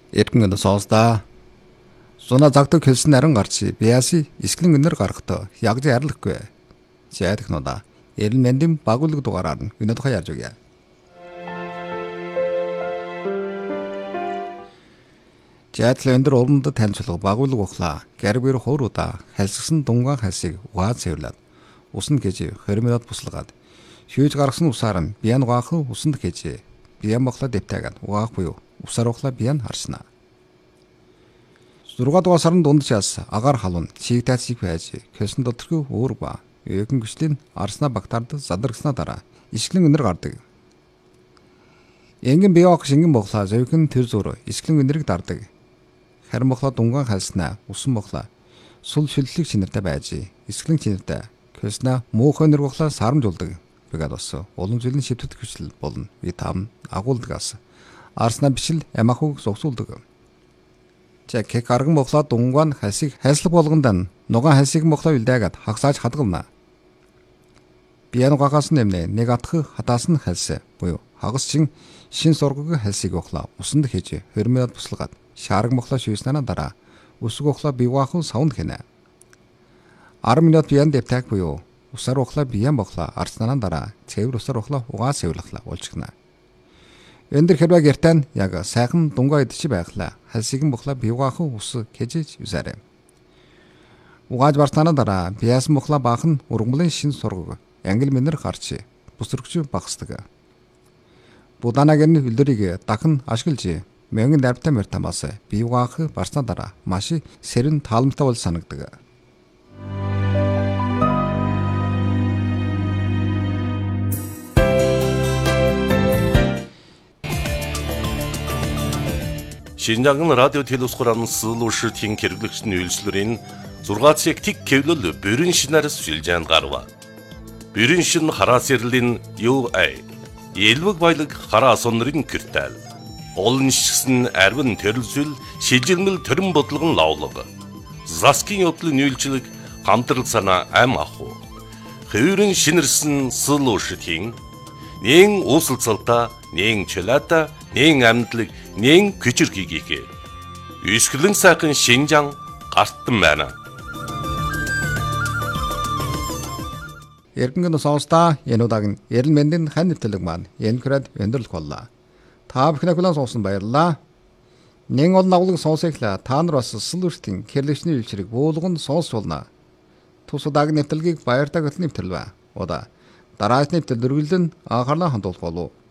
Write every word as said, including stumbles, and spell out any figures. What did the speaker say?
Эргэн сонсдаа. Зуна загдаг хэлсэн наран гарчи биаси исклэн өнөр гарахтаа ягж ярлахгүй. Зайдахнуудаа эрен мэндийн багуулг дугаараар нь өнөө тухай ярьж өгье. Жаадлын өндөр урманд танилцуулга багуулг ухлаа. Гэрбэр хууруудаа хальсгсан дунгаан хальсыг угаад цэвэрлээд усанд гэж двадцать минут буслагаад шүүж гаргасан усаар нь биян угаахан усанд гэж биян боглоо дэвтээгээд угаах буюу усаар ухлаа биян харснаа. зургаан дугаар сарын дундчаас агаар халуун чиг тайцыг байж кэлсэн доторхой өөр ба өөкөн гүшлийн арснаа багтаард задаргснаа дараа исгэлэн өнөр гардаг. Энгэн бие ох шингэн боглоо зовхин тэр зур исгэлэн өнөрийг дардаг. Харин боглоо дунгаан халснаа усан боглоо сул шүллэг шинэртэй байж исгэлэн шинэртэй кэлснаа муухай өнөр боглоо сарамжуулдаг. Бэгад бас улам зүйлэн шивтгэх хүчил болно. Витамин агуулдагаас арснаа бишил ямахуг зогсуулдаг. За кек арган боглоо дунгаан хасыг хайслаг болгонд нугаан хасыг боглоо үлдээгээд хагсааж хадгална. Биян угаагаас нэмнэ нэг атх хатаас нь хальс буюу хагас чин шин сургаг хальсыг боглоо усанд хийж двадцать минут буслагаад шаарга боглоо шүүснээр дараа үсэг боглоо биваахан саунд хийнэ. десять минут биян дэвтэг буюу усаар боглоо биян боглоо арснараа дараа цэвэр усаар боглоо угаа цэвэрлэхлаа уулчгна. Өндөр хэрвээ гэртэн яг сайхан дунгаа идчих байхлаа. Хальсигэн боглоо биваахан ус кэжиж юсаарэ. Угааж барснараа дараа биясан боглоо баахан ургамлын шин сургаг англи минер гарч бүсрэгч багсдаг. Буданагийн үлдэрийг дахин ашиглаж мянган дарбтай мөртамаас биваах барснаа дараа маш сэрэн таалмтай бол санагдаг. Шинжаан радио телевизхуран сэлүүштийн хэрэглэгчний үйлчлэрийн зургаан цаг тик кэвлэл бүрэн шинээр сүлжээнд гарва. Бүрэн шин хараа сэрлийн ю эй элвэг баялаг хараа сонрын киртэл. Олон шигсэн арвин төрөлсөл шилжилмэл төрөн бодлогон лавлаг. Заскин явдлын үйлчлэг хамтрал санаа ам аху. Хөвөрөн шинэрсэн сэлүүштийн нэн уусалцалта нэн чөлата нэн амьдлаг нэн күчирхийгээ. Үсгэлэн сайхан Шинжаан гартан байна. Эргэн сонсдаа энэ удаагийн эрен мэндийн хань нэвтрэлэг маань энэ хүрээд өндөрлөх боллоо. Та бүхэн хүлээн сонсон баярлалаа. Нэн олон авлаг сонсоглаа. Та нар бас сэлүүртийн хэрэглэгчний үйлчлэг буулганд сонсуулна. Тус удаагийн нэвтрэлгийг баяртай хөтлөн нэвтрэлвэ. Удаа дараагийн нэвтрэл дөрвөлн анхаарлаа хандуулах болов.